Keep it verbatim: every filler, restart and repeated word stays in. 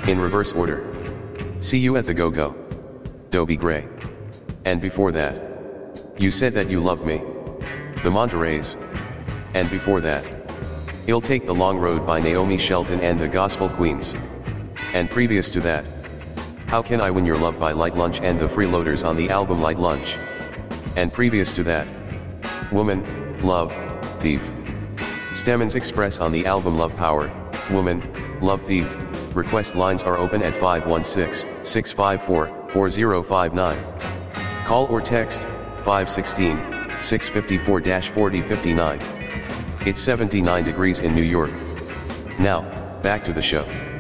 In reverse order. See you at the go-go. Dobie Gray. And before that. You said that you loved me. The Monterey's. And before that. He'll Take the Long Road by Naomi Shelton and the Gospel Queens. And previous to that. How Can I Win Your Love by Light Lunch and the Freeloaders on the album Light Lunch. And previous to that. Woman, Love, Thief. Stamens Express on the album Love Power, Woman, Love Thief. Request lines are open at five one six, six five four, four zero five nine. Call or text, five one six, six five four, four zero five nine. It's seventy-nine degrees in New York. Now, back to the show.